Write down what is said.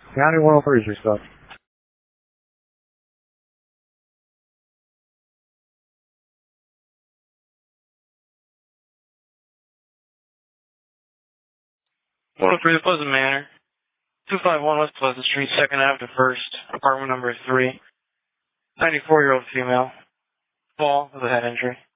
County 103 is your stuff. One oh three the Pleasant Manor. 251 West Pleasant Street, 2nd Ave to 1st, apartment number 3. 94-year-old female. Fall with a head injury.